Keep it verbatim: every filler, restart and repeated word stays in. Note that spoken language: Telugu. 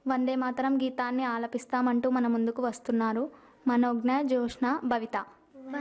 వందే మాతరం గీతాన్ని ఆలపిస్తామంటూ మన ముందుకు వస్తున్నారు మనోజ్ఞ, జ్యోష్న, భవిత.